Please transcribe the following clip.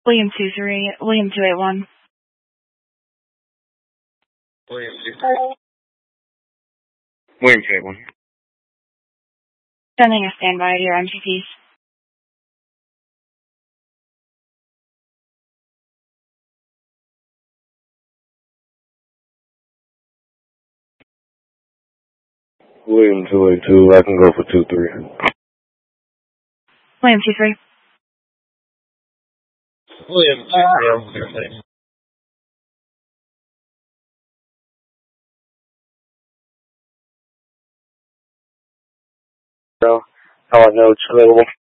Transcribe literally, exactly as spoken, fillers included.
William two three, William two eight one. William two three. William two eight one. Sending a standby to your M T Ps. William two eight two, I can go for two three. William two three. William two three. How I know it's available?